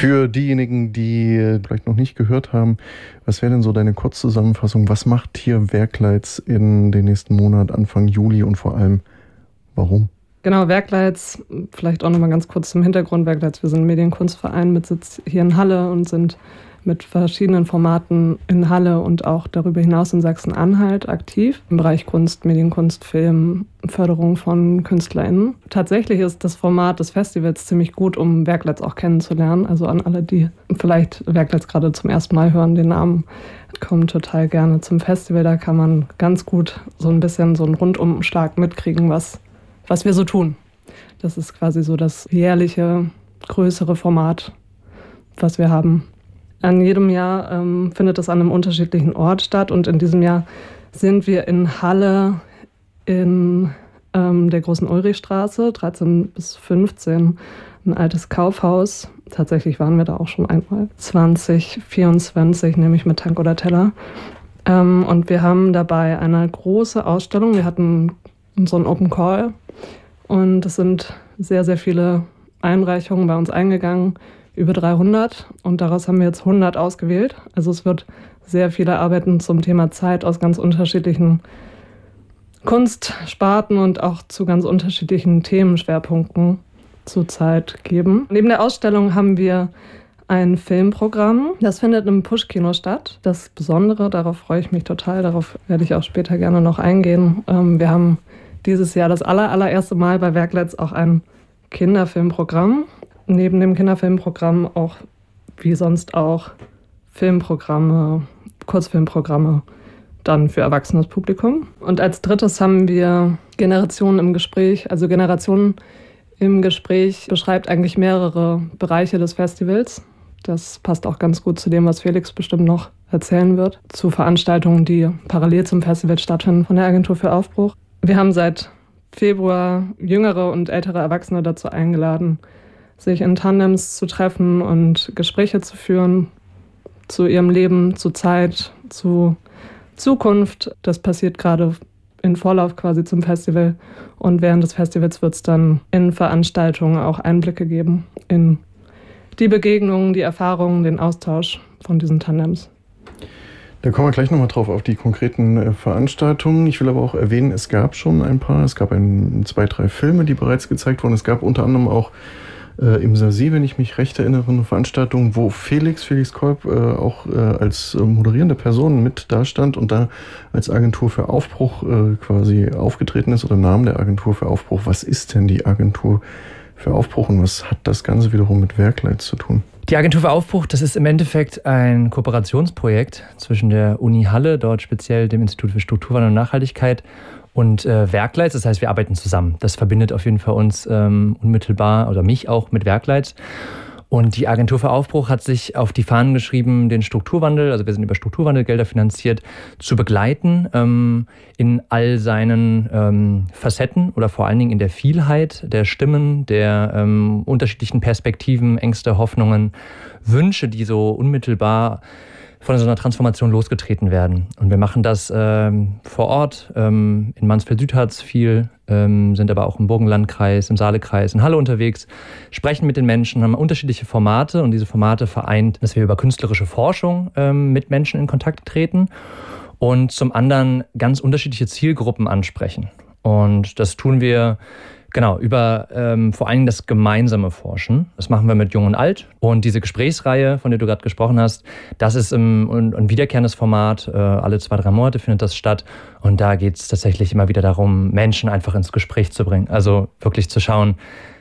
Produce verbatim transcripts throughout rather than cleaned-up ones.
Für diejenigen, die vielleicht noch nicht gehört haben, was wäre denn so deine Kurzzusammenfassung? Was macht hier Werkleitz in den nächsten Monat, Anfang Juli und vor allem warum? Genau, Werkleitz, vielleicht auch nochmal ganz kurz zum Hintergrund. Werkleitz, wir sind ein Medienkunstverein mit Sitz hier in Halle und sind mit verschiedenen Formaten in Halle und auch darüber hinaus in Sachsen-Anhalt aktiv im Bereich Kunst, Medienkunst, Film, Förderung von KünstlerInnen. Tatsächlich ist das Format des Festivals ziemlich gut, um Werkleitz auch kennenzulernen. Also an alle, die vielleicht Werkleitz gerade zum ersten Mal hören, den Namen, kommen total gerne zum Festival. Da kann man ganz gut so ein bisschen so einen Rundumschlag mitkriegen, was, was wir so tun. Das ist quasi so das jährliche, größere Format, was wir haben. An jedem Jahr ähm, findet es an einem unterschiedlichen Ort statt und in diesem Jahr sind wir in Halle in ähm, der großen Ulrichstraße, dreizehn bis fünfzehn, ein altes Kaufhaus. Tatsächlich waren wir da auch schon einmal. zwanzig vierundzwanzig, nämlich mit Tank oder Teller. Ähm, und wir haben dabei eine große Ausstellung. Wir hatten so einen Open Call und es sind sehr, sehr viele Einreichungen bei uns eingegangen. Über dreihundert und daraus haben wir jetzt hundert ausgewählt. Also es wird sehr viele Arbeiten zum Thema Zeit aus ganz unterschiedlichen Kunstsparten und auch zu ganz unterschiedlichen Themenschwerpunkten zur Zeit geben. Neben der Ausstellung haben wir ein Filmprogramm. Das findet im Push-Kino statt. Das Besondere, darauf freue ich mich total, darauf werde ich auch später gerne noch eingehen. Wir haben dieses Jahr das aller, allererste Mal bei Werkleitz auch ein Kinderfilmprogramm. Neben dem Kinderfilmprogramm auch, wie sonst auch, Filmprogramme, Kurzfilmprogramme dann für erwachsenes Publikum. Und als drittes haben wir Generationen im Gespräch. Also Generationen im Gespräch beschreibt eigentlich mehrere Bereiche des Festivals. Das passt auch ganz gut zu dem, was Felix bestimmt noch erzählen wird, zu Veranstaltungen, die parallel zum Festival stattfinden von der Agentur für Aufbruch. Wir haben seit Februar jüngere und ältere Erwachsene dazu eingeladen, sich in Tandems zu treffen und Gespräche zu führen zu ihrem Leben, zu Zeit, zu Zukunft. Das passiert gerade in Vorlauf quasi zum Festival. Und während des Festivals wird es dann in Veranstaltungen auch Einblicke geben in die Begegnungen, die Erfahrungen, den Austausch von diesen Tandems. Da kommen wir gleich nochmal drauf auf die konkreten äh, Veranstaltungen. Ich will aber auch erwähnen, es gab schon ein paar, es gab ein, zwei, drei Filme, die bereits gezeigt wurden. Es gab unter anderem auch äh, im Sasi, wenn ich mich recht erinnere, eine Veranstaltung, wo Felix, Felix Kolb äh, auch äh, als äh, moderierende Person mit da stand und da als Agentur für Aufbruch äh, quasi aufgetreten ist oder im Namen der Agentur für Aufbruch. Was ist denn die Agentur für Aufbruch und was hat das Ganze wiederum mit Werkleitz zu tun? Die Agentur für Aufbruch, das ist im Endeffekt ein Kooperationsprojekt zwischen der Uni Halle, dort speziell dem Institut für Strukturwandel und Nachhaltigkeit, und äh, Werkleitz. Das heißt, wir arbeiten zusammen. Das verbindet auf jeden Fall uns ähm, unmittelbar oder mich auch mit Werkleitz. Und die Agentur für Aufbruch hat sich auf die Fahnen geschrieben, den Strukturwandel, also wir sind über Strukturwandelgelder finanziert, zu begleiten ähm, in all seinen ähm, Facetten oder vor allen Dingen in der Vielheit der Stimmen, der ähm, unterschiedlichen Perspektiven, Ängste, Hoffnungen, Wünsche, die so unmittelbar von so einer Transformation losgetreten werden. Und wir machen das ähm, vor Ort. Ähm, in Mansfeld-Südharz viel, ähm, sind aber auch im Burgenlandkreis, im Saalekreis, in Halle unterwegs, sprechen mit den Menschen, haben unterschiedliche Formate und diese Formate vereint, dass wir über künstlerische Forschung ähm, mit Menschen in Kontakt treten und zum anderen ganz unterschiedliche Zielgruppen ansprechen. Und das tun wir Genau, über ähm, vor allem das gemeinsame Forschen. Das machen wir mit Jung und Alt. Und diese Gesprächsreihe, von der du gerade gesprochen hast, das ist im, ein, ein wiederkehrendes Format. Äh, alle zwei, drei Monate findet das statt. Und da geht es tatsächlich immer wieder darum, Menschen einfach ins Gespräch zu bringen. Also wirklich zu schauen,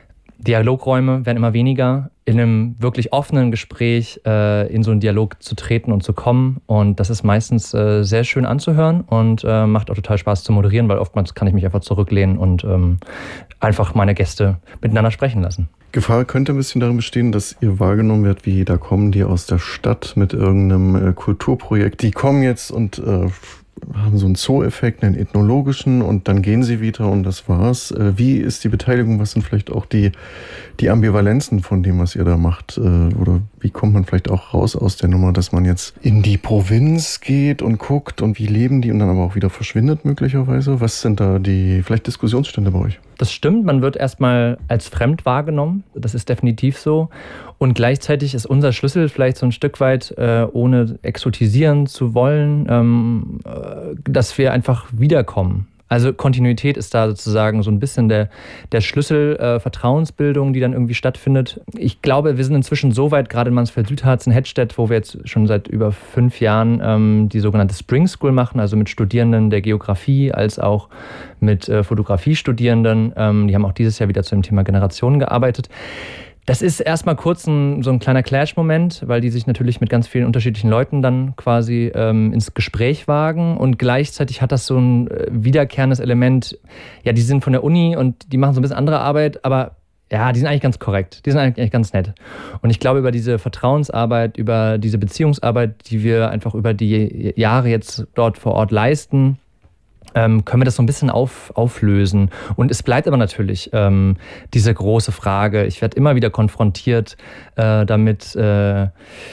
Dialogräume werden immer weniger, in einem wirklich offenen Gespräch äh, in so einen Dialog zu treten und zu kommen. Und das ist meistens äh, sehr schön anzuhören und äh, macht auch total Spaß zu moderieren, weil oftmals kann ich mich einfach zurücklehnen und ähm, einfach meine Gäste miteinander sprechen lassen. Gefahr könnte ein bisschen darin bestehen, dass ihr wahrgenommen werdet, wie da kommen die aus der Stadt mit irgendeinem äh, Kulturprojekt. Die kommen jetzt und äh, haben so einen Zoo-Effekt, einen ethnologischen, und dann gehen sie wieder und das war's. Äh, wie ist die Beteiligung? Was sind vielleicht auch die, die Ambivalenzen von dem, was ihr da macht? Äh, oder wie kommt man vielleicht auch raus aus der Nummer, dass man jetzt in die Provinz geht und guckt und wie leben die und dann aber auch wieder verschwindet möglicherweise? Was sind da die vielleicht Diskussionsstände bei euch? Das stimmt, man wird erstmal als fremd wahrgenommen, das ist definitiv so. Und gleichzeitig ist unser Schlüssel vielleicht so ein Stück weit, äh, ohne exotisieren zu wollen, ähm, äh, dass wir einfach wiederkommen. Also Kontinuität ist da sozusagen so ein bisschen der, der Schlüssel, äh, Vertrauensbildung, die dann irgendwie stattfindet. Ich glaube, wir sind inzwischen so weit, gerade in Mansfeld-Südharz in-Hettstedt, wo wir jetzt schon seit über fünf Jahren ähm, die sogenannte Spring School machen, also mit Studierenden der Geografie als auch mit äh, Fotografiestudierenden. Ähm, die haben auch dieses Jahr wieder zu dem Thema Generationen gearbeitet. Das ist erstmal kurz ein, so ein kleiner Clash-Moment, weil die sich natürlich mit ganz vielen unterschiedlichen Leuten dann quasi ähm, ins Gespräch wagen und gleichzeitig hat das so ein äh, wiederkehrendes Element. Ja, die sind von der Uni und die machen so ein bisschen andere Arbeit, aber ja, die sind eigentlich ganz korrekt, die sind eigentlich ganz nett. Und ich glaube, über diese Vertrauensarbeit, über diese Beziehungsarbeit, die wir einfach über die Jahre jetzt dort vor Ort leisten, Ähm, können wir das so ein bisschen auf, auflösen. Und es bleibt aber natürlich ähm, diese große Frage. Ich werde immer wieder konfrontiert äh, damit, äh,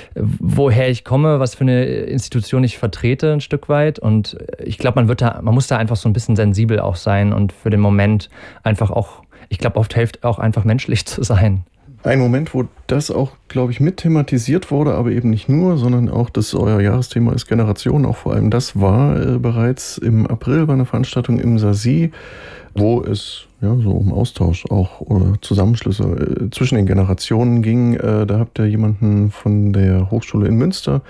woher ich komme, was für eine Institution ich vertrete ein Stück weit. Und ich glaube, man wird da, man muss da einfach so ein bisschen sensibel auch sein und für den Moment einfach auch, ich glaube, oft hilft auch einfach menschlich zu sein. Ein Moment, wo das auch, glaube ich, mit thematisiert wurde, aber eben nicht nur, sondern auch, dass euer Jahresthema ist Generation, auch vor allem das war äh, bereits im April bei einer Veranstaltung im Sasi, wo es ja so um Austausch auch oder Zusammenschlüsse äh, zwischen den Generationen ging. Äh, da habt ihr jemanden von der Hochschule in Münster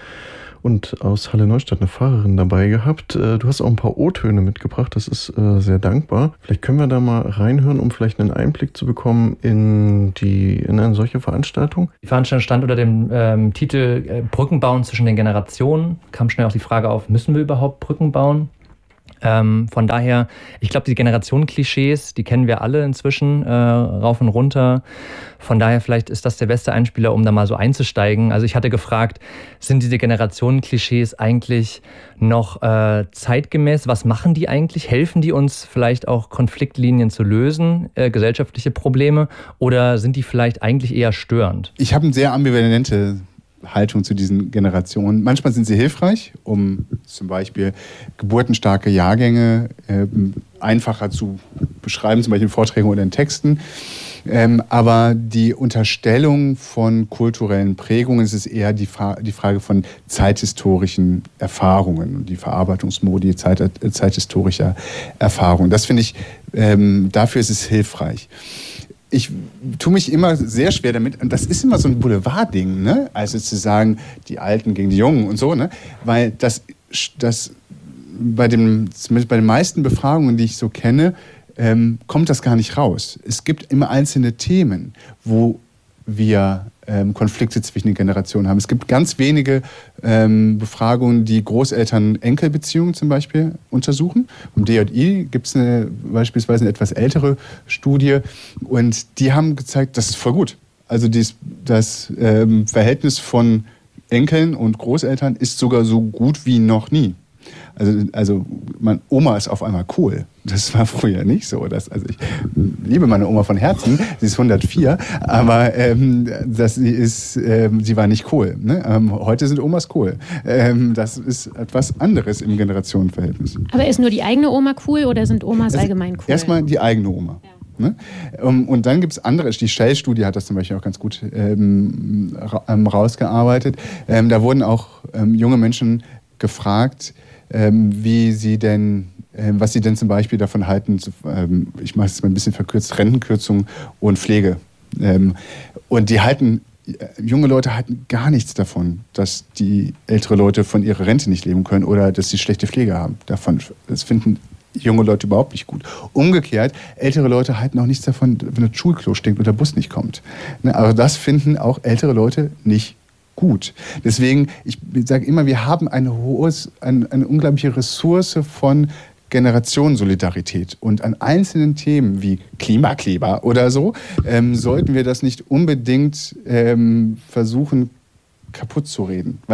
und aus Halle-Neustadt eine Fahrerin dabei gehabt. Du hast auch ein paar O-Töne mitgebracht, das ist äh, sehr dankbar. Vielleicht können wir da mal reinhören, um vielleicht einen Einblick zu bekommen in, die, in eine solche Veranstaltung. Die Veranstaltung stand unter dem ähm, Titel äh, Brücken bauen zwischen den Generationen. Kam schnell auch die Frage auf, müssen wir überhaupt Brücken bauen? Ähm, von daher, ich glaube, die Generationen-Klischees, die kennen wir alle inzwischen äh, rauf und runter. Von daher, vielleicht ist das der beste Einspieler, um da mal so einzusteigen. Also ich hatte gefragt, sind diese Generationen-Klischees eigentlich noch äh, zeitgemäß? Was machen die eigentlich? Helfen die uns vielleicht auch Konfliktlinien zu lösen, äh, gesellschaftliche Probleme? Oder sind die vielleicht eigentlich eher störend? Ich habe eine sehr ambivalente Haltung zu diesen Generationen. Manchmal sind sie hilfreich, um zum Beispiel geburtenstarke Jahrgänge äh, einfacher zu beschreiben, zum Beispiel in Vorträgen oder in Texten. Ähm, aber die Unterstellung von kulturellen Prägungen, es ist eher die, Fra- die Frage von zeithistorischen Erfahrungen und die Verarbeitungsmodi zeit- äh, zeithistorischer Erfahrungen. Das finde ich, ähm, dafür ist es hilfreich. Ich tue mich immer sehr schwer damit, und das ist immer so ein Boulevardding, ne? Also zu sagen, die Alten gegen die Jungen und so, ne? Weil das, das bei, dem, zumindest bei den meisten Befragungen, die ich so kenne, ähm, kommt das gar nicht raus. Es gibt immer einzelne Themen, wo wir ähm, Konflikte zwischen den Generationen haben. Es gibt ganz wenige ähm, Befragungen, die Großeltern-Enkel-Beziehungen zum Beispiel untersuchen. Vom D J I gibt es eine, beispielsweise eine etwas ältere Studie und die haben gezeigt, das ist voll gut. Also dies, das ähm, Verhältnis von Enkeln und Großeltern ist sogar so gut wie noch nie. Also, also mein Oma ist auf einmal cool. Das war früher nicht so. Das, also ich liebe meine Oma von Herzen, sie ist hundertvier, aber ähm, das, sie, ist, ähm, sie war nicht cool. Ne? Ähm, heute sind Omas cool. Ähm, das ist etwas anderes im Generationenverhältnis. Aber ist nur die eigene Oma cool oder sind Omas also allgemein cool? Erstmal die eigene Oma. Ja. Ne? Und dann gibt es andere, die Shell-Studie hat das zum Beispiel auch ganz gut ähm, rausgearbeitet. Ähm, da wurden auch ähm, junge Menschen gefragt, ähm, wie sie denn, ähm, was sie denn zum Beispiel davon halten, zu, ähm, ich mache es mal ein bisschen verkürzt, Rentenkürzung und Pflege. Ähm, und die halten, junge Leute halten gar nichts davon, dass die ältere Leute von ihrer Rente nicht leben können oder dass sie schlechte Pflege haben. Davon, das finden junge Leute überhaupt nicht gut. Umgekehrt, ältere Leute halten auch nichts davon, wenn das Schulklo stinkt und der Bus nicht kommt. Ne, aber das finden auch ältere Leute nicht gut. Deswegen, ich sage immer, wir haben eine, hohes, eine, eine unglaubliche Ressource von Generationensolidarität. Und an einzelnen Themen wie Klimakleber oder so, ähm, sollten wir das nicht unbedingt ähm, versuchen, kaputt zu reden. Weil das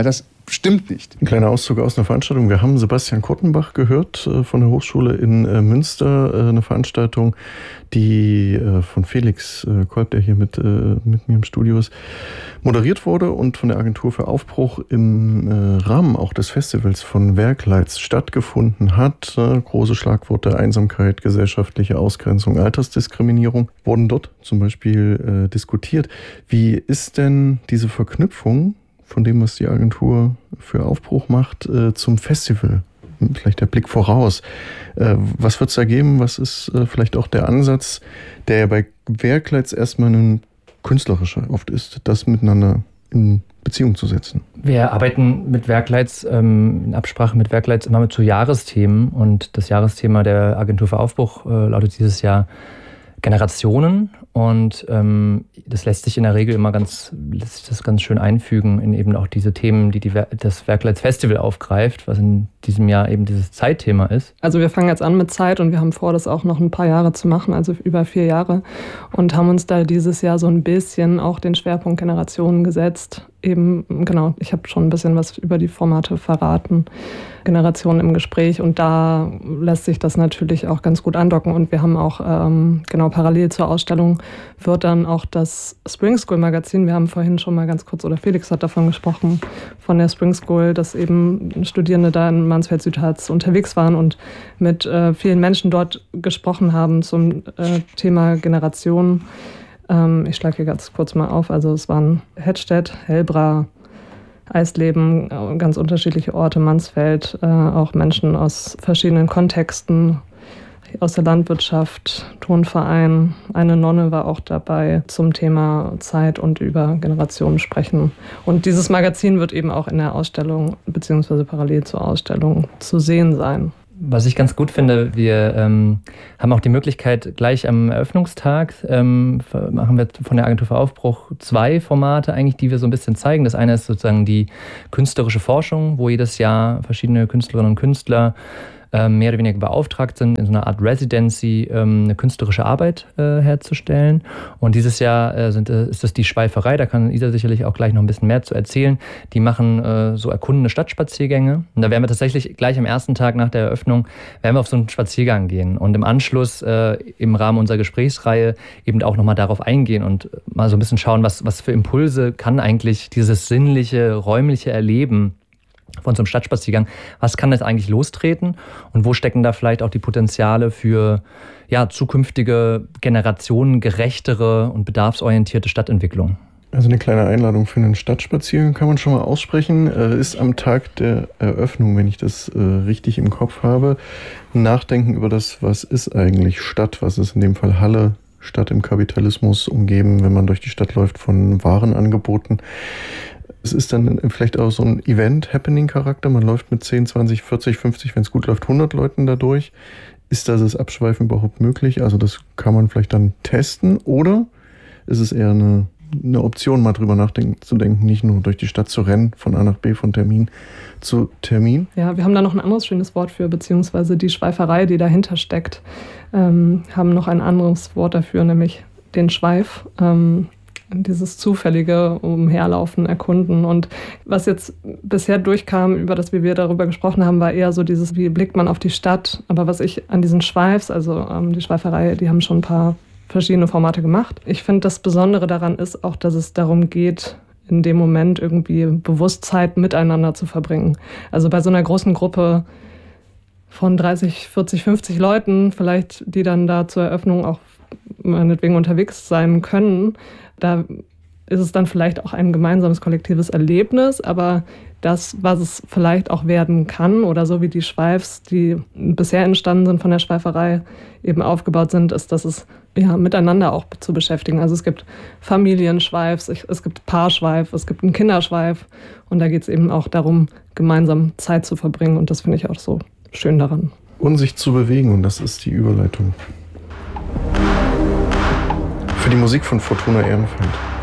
stimmt nicht. Ein kleiner Auszug aus einer Veranstaltung. Wir haben Sebastian Kurtenbach gehört äh, von der Hochschule in äh, Münster. Äh, eine Veranstaltung, die äh, von Felix äh, Kolb, der hier mit, äh, mit mir im Studio ist, moderiert wurde und von der Agentur für Aufbruch im äh, Rahmen auch des Festivals von Werkleitz stattgefunden hat. Äh, große Schlagworte: Einsamkeit, gesellschaftliche Ausgrenzung, Altersdiskriminierung wurden dort zum Beispiel äh, diskutiert. Wie ist denn diese Verknüpfung von dem, was die Agentur für Aufbruch macht, äh, zum Festival? Vielleicht der Blick voraus. Äh, was wird es da geben? Was ist äh, vielleicht auch der Ansatz, der ja bei Werkleitz erstmal ein künstlerischer oft ist, das miteinander in Beziehung zu setzen? Wir arbeiten mit Werkleitz, ähm, in Absprache mit Werkleitz immer mit zu Jahresthemen. Und das Jahresthema der Agentur für Aufbruch äh, lautet dieses Jahr Generationen. Und ähm, das lässt sich in der Regel immer ganz, lässt sich das ganz schön einfügen in eben auch diese Themen, die, die das Werkleitz Festival aufgreift, was in diesem Jahr eben dieses Zeitthema ist. Also wir fangen jetzt an mit Zeit und wir haben vor, das auch noch ein paar Jahre zu machen, also über vier Jahre, und haben uns da dieses Jahr so ein bisschen auch den Schwerpunkt Generationen gesetzt. Eben, genau, ich habe schon ein bisschen was über die Formate verraten. Generationen im Gespräch, und da lässt sich das natürlich auch ganz gut andocken, und wir haben auch, ähm, genau parallel zur Ausstellung wird dann auch das Spring School Magazin, wir haben vorhin schon mal ganz kurz, oder Felix hat davon gesprochen, von der Spring School, dass eben Studierende da in Mansfeld-Südharz unterwegs waren und mit äh, vielen Menschen dort gesprochen haben zum äh, Thema Generationen. Ähm, ich schlage hier ganz kurz mal auf, also es waren Hettstedt, Hellbra, Eisleben, ganz unterschiedliche Orte, Mansfeld, äh, auch Menschen aus verschiedenen Kontexten, aus der Landwirtschaft, Turnverein. Eine Nonne war auch dabei zum Thema Zeit und über Generationen sprechen. Und dieses Magazin wird eben auch in der Ausstellung beziehungsweise parallel zur Ausstellung zu sehen sein. Was ich ganz gut finde, wir ähm, haben auch die Möglichkeit, gleich am Eröffnungstag ähm, machen wir von der Agentur für Aufbruch zwei Formate eigentlich, die wir so ein bisschen zeigen. Das eine ist sozusagen die künstlerische Forschung, wo jedes Jahr verschiedene Künstlerinnen und Künstler ähm, mehr oder weniger beauftragt sind, in so einer Art Residency ähm, eine künstlerische Arbeit äh, herzustellen. Und dieses Jahr äh, sind, äh, ist das die Schweiferei, da kann Isa sicherlich auch gleich noch ein bisschen mehr zu erzählen. Die machen äh, so erkundende Stadtspaziergänge. Und da werden wir tatsächlich gleich am ersten Tag nach der Eröffnung werden wir auf so einen Spaziergang gehen und im Anschluss äh, im Rahmen unserer Gesprächsreihe eben auch nochmal darauf eingehen und mal so ein bisschen schauen, was, was für Impulse kann eigentlich dieses sinnliche, räumliche Erleben von so einem Stadtspaziergang, was kann das eigentlich lostreten und wo stecken da vielleicht auch die Potenziale für ja, zukünftige generationengerechtere und bedarfsorientierte Stadtentwicklung? Also eine kleine Einladung für einen Stadtspaziergang kann man schon mal aussprechen. Äh, ist am Tag der Eröffnung, wenn ich das äh, richtig im Kopf habe, nachdenken über das, was ist eigentlich Stadt, was ist in dem Fall Halle, Stadt im Kapitalismus, umgeben, wenn man durch die Stadt läuft, von Warenangeboten. Es ist dann vielleicht auch so ein Event-Happening-Charakter. Man läuft mit zehn, zwanzig, vierzig, fünfzig, wenn es gut läuft, hundert Leuten da durch. Ist das Abschweifen überhaupt möglich? Also das kann man vielleicht dann testen. Oder ist es eher eine, eine Option, mal drüber nachdenken zu denken, nicht nur durch die Stadt zu rennen, von A nach B, von Termin zu Termin? Ja, wir haben da noch ein anderes schönes Wort für, beziehungsweise die Schweiferei, die dahinter steckt, ähm, haben noch ein anderes Wort dafür, nämlich den Schweif. Ähm, dieses zufällige Umherlaufen, Erkunden. Und was jetzt bisher durchkam, über das, wie wir darüber gesprochen haben, war eher so dieses, wie blickt man auf die Stadt. Aber was ich an diesen Schweifs, also ähm, die Schweiferei, die haben schon ein paar verschiedene Formate gemacht. Ich finde, das Besondere daran ist auch, dass es darum geht, in dem Moment irgendwie bewusst Zeit miteinander zu verbringen. Also bei so einer großen Gruppe von dreißig, vierzig, fünfzig Leuten, vielleicht, die dann da zur Eröffnung auch meinetwegen unterwegs sein können, da ist es dann vielleicht auch ein gemeinsames kollektives Erlebnis, aber das, was es vielleicht auch werden kann oder so wie die Schweifs, die bisher entstanden sind von der Schweiferei, eben aufgebaut sind, ist, dass es ja miteinander auch zu beschäftigen. Also es gibt Familienschweifs, es gibt Paarschweif, es gibt einen Kinderschweif und da geht es eben auch darum, gemeinsam Zeit zu verbringen und das finde ich auch so schön daran. Und sich zu bewegen, und das ist die Überleitung für die Musik von Fortuna Ehrenfeld.